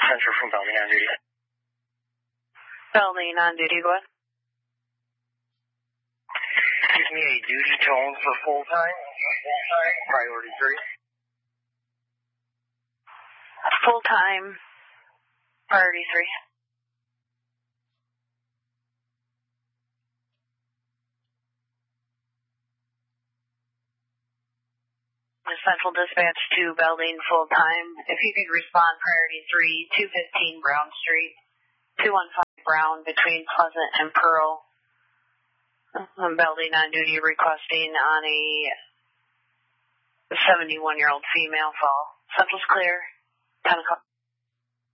Central from Belding on duty. Belding on duty, go ahead. Give me a duty tone for full time. Priority 3. Full time, priority 3. Central dispatch to Belding full time. If you could respond, priority 3, 215 Brown Street, 215 Brown between Pleasant and Pearl. Belding on duty requesting on a 71-year-old female fall. Central's clear. 10 o'clock.